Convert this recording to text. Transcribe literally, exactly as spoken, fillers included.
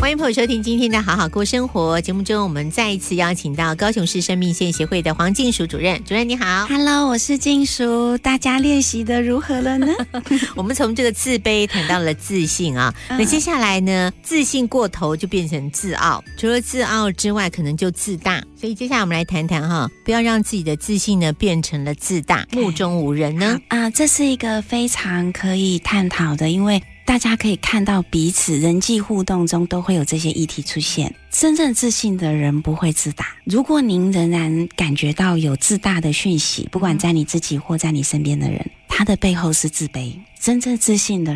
欢迎朋友收听今天的好好过生活节目中，我们再一次邀请到高雄市生命线协会的黄静淑主任。主任你好。 Hello， 我是静淑，大家练习的如何了呢？ 我们从这个自卑谈到了自信啊， 嗯、 那接下来呢，自信过头就变成自傲，除了自傲之外可能就自大，所以接下来我们来谈谈哈，不要让自己的自信呢变成了自大，目中无人呢啊、呃，这是一个非常可以探讨的，因为大家可以看到彼此人际互动中都会有这些议题出现。真正自信的人不会自大，如果您仍然感觉到有自大的讯息，不管在你自己或在你身边的人，他的背后是自卑。真正自信的人